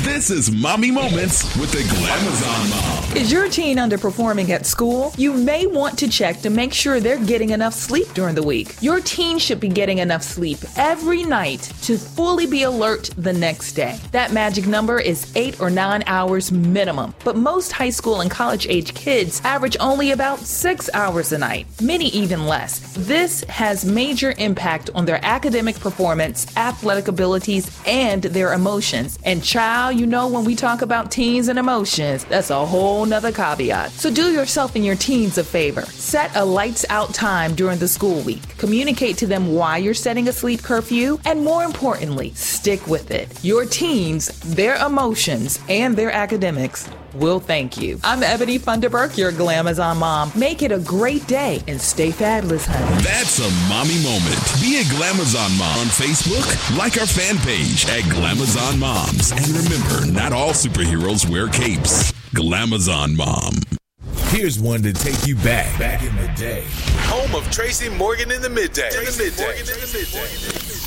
This is Mommy Moments with the Glamazon Mom. Is your teen underperforming at school? You may want to check to make sure they're getting enough sleep during the week. Your teen should be getting enough sleep every night to fully be alert the next day. That magic number is 8 or 9 hours minimum, but most high school and college age kids average only about 6 hours a night, many even less. This has major impact on their academic performance, athletic abilities, and their emotions. And child, you know when we talk about teens and emotions, that's a whole nother caveat. So do yourself and your teens a favor. Set a lights out time during the school week. Communicate to them why you're setting a sleep curfew, and more importantly, stick with it. Your teens, their emotions, and their academics will thank you. I'm Ebony Funderburk, your Glamazon mom. Make it a great day and stay fabulous, honey. That's a mommy moment. Be a Glamazon mom on Facebook. Like our fan page at Glamazon Moms. And remember, not all superheroes wear capes. Glamazon Mom. Here's one to take you back in the day. Home of Tracy Morgan in the midday.